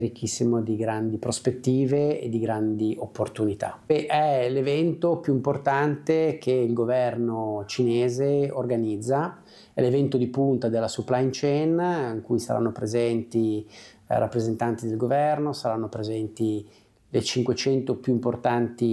ricchissimo di grandi prospettive e di grandi opportunità. È l'evento più importante che il governo cinese organizza, è l'evento di punta della supply chain in cui saranno presenti rappresentanti del governo, saranno presenti le 500 più importanti